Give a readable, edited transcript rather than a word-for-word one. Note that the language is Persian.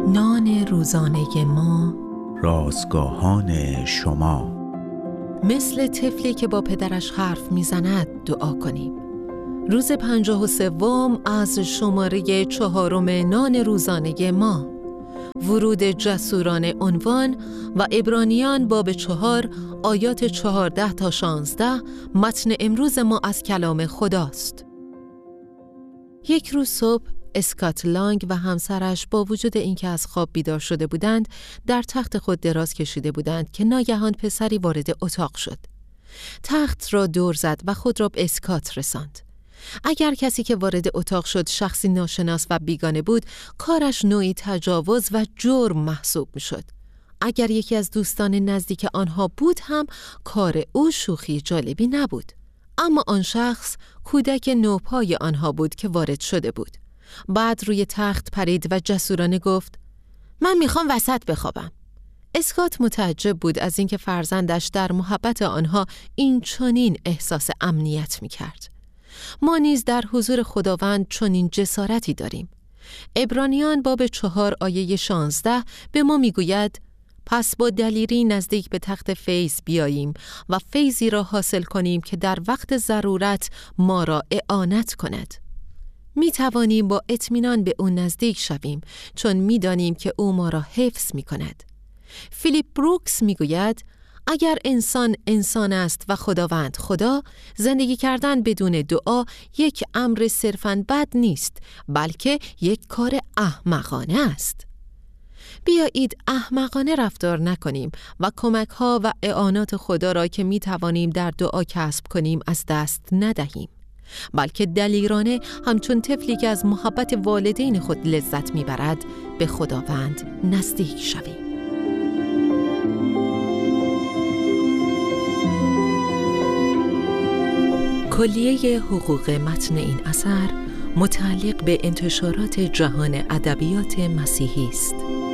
نان روزانه ما، رازگاهان شما. مثل طفلی که با پدرش حرف میزند دعا کنیم. روز 53 از شماره 4 نان روزانه ما. ورود جسورانه عنوان و عبرانیان باب 4 آیات 14 تا 16. متن امروز ما از کلام خداست. یک روز صبح اسکات لانگ و همسرش با وجود اینکه از خواب بیدار شده بودند در تخت خود دراز کشیده بودند که ناگهان پسری وارد اتاق شد. تخت را دور زد و خود را به اسکات رساند. اگر کسی که وارد اتاق شد شخصی ناشناس و بیگانه بود، کارش نوعی تجاوز و جرم محسوب می‌شد. اگر یکی از دوستان نزدیک آنها بود هم کار او شوخی جالبی نبود. اما آن شخص کودک نوپای آنها بود که وارد شده بود. بعد روی تخت پرید و جسورانه گفت: من میخوام وسط بخوابم. اسکات متعجب بود از اینکه فرزندش در محبت آنها این چنین احساس امنیت میکرد. ما نیز در حضور خداوند چنین جسارتی داریم. عبرانیان باب 4 آیه 16 به ما میگوید: پس با دلیری نزدیک به تخت فیض بیاییم و فیضی را حاصل کنیم که در وقت ضرورت ما را اعانت کند. می توانیم با اطمینان به او نزدیک شویم چون می دانیم که او ما را حفظ می کند. فیلیپ بروکس می گوید: اگر انسان انسان است و خداوند خدا، زندگی کردن بدون دعا یک امر صرفاً بد نیست، بلکه یک کار احمقانه است. بیایید احمقانه رفتار نکنیم و کمک‌ها و اعانات خدا را که می توانیم در دعا کسب کنیم از دست ندهیم، بلکه دلیرانه همچون طفلی که از محبت والدین خود لذت میبرد به خداوند نزدیک شویم. کلیه حقوق متن این اثر متعلق به انتشارات جهان ادبیات مسیحی است.